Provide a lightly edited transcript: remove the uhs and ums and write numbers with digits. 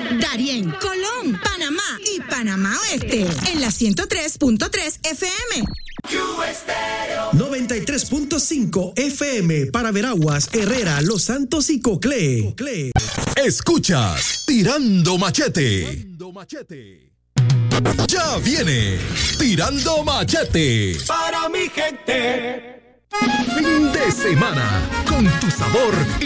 Darién, Colón, Panamá y Panamá Oeste. En la 103.3 FM. 93.5 FM para Veraguas, Herrera, Los Santos y Coclé. Escuchas Tirando Machete. Ya viene Tirando Machete. Para mi gente. Fin de semana con tu sabor